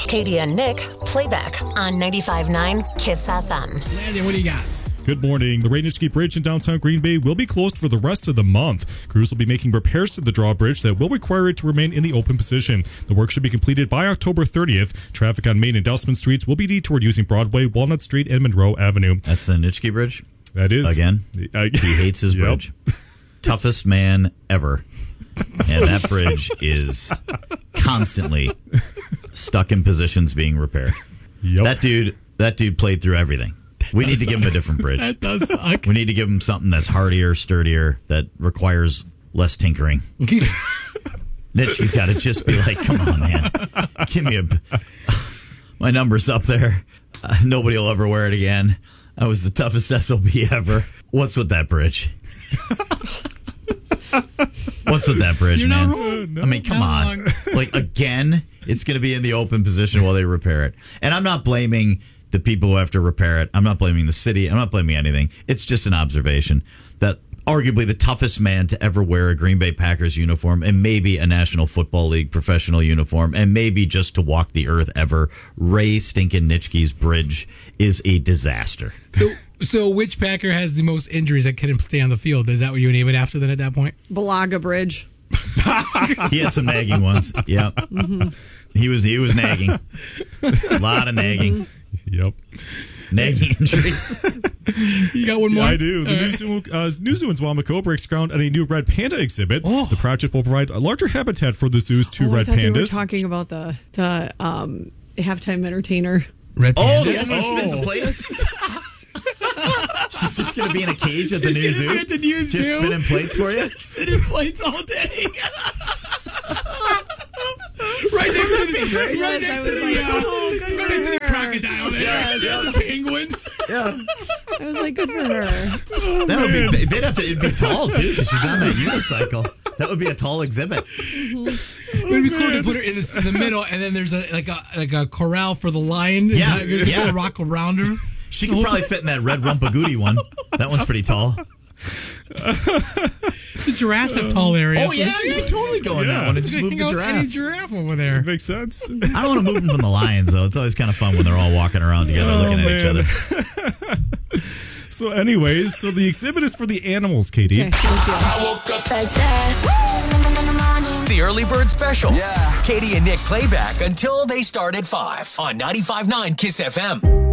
Katie and Nick, playback on 95.9 KISS FM. Landon, what do you got? Good morning. The Rainichke Bridge in downtown Green Bay will be closed for the rest of the month. Crews will be making repairs to the drawbridge that will require it to remain in the open position. The work should be completed by October 30th. Traffic on Main and Delsman Streets will be detoured using Broadway, Walnut Street, and Monroe Avenue. That's the Nitschke Bridge? That is. Again? He hates his bridge. Toughest man ever. And that bridge is constantly stuck in positions being repaired. Yep. That dude played through everything. We need to give him a different bridge. That does suck. We need to give him something that's hardier, sturdier, that requires less tinkering. Nitschke's got to just be like, come on, man. Give me my number's up there. Nobody will ever wear it again. I was the toughest SOB ever. What's with that bridge? What's with that bridge, You're man? not wrong. I mean, come on. Like, again, it's going to be in the open position while they repair it. And I'm not blaming the people who have to repair it. I'm not blaming the city. I'm not blaming anything. It's just an observation that arguably the toughest man to ever wear a Green Bay Packers uniform and maybe a National Football League professional uniform and maybe just to walk the earth ever, Ray Stinkin' Nitschke's bridge is a disaster. So which Packer has the most injuries that couldn't stay on the field? Is that what you name it after then at that point? Balaga Bridge. He had some nagging ones. Yeah. Mm-hmm. He was nagging. A lot of nagging. Yep. Nagging injuries. You got one more? Yeah, I do. The New Zoo in Zwamico breaks ground at a new red panda exhibit. Oh. The project will provide a larger habitat for the zoo's two red I thought pandas. they were talking about the halftime entertainer. Red Oh, Panda? the one who spins the plates? She's just going to be in a cage at the new zoo? At the new zoo. Just spinning plates for you? Spinning plates all day. Right next to the crocodile there. The penguins. Yeah. I was like, good for her. That would be, it'd be tall, too, because she's on that unicycle. That would be a tall exhibit. It would be cool to put her in the middle, and then there's a corral for the lion. Yeah, There's yeah. a rock around her. She could probably fit in that red Rumpagooty one. That one's pretty tall. The giraffes have tall areas. Oh, yeah, you could totally go in that one and just move the Any giraffes. giraffe over there. Makes sense. I don't want to move them from the lions, though. It's always kind of fun when they're all walking around together looking at each other. So anyways, the exhibit is for the animals, Katie. Okay, thank you. I woke up like that. The Early Bird Special. Yeah. Katie and Nick playback until they start at 5 on 95.9 KISS FM.